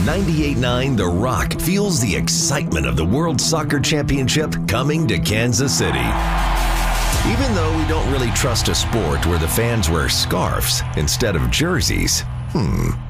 98.9 The Rock fuels the excitement of the World Soccer Championship coming to Kansas City. Even though we don't really trust a sport where the fans wear scarves instead of jerseys,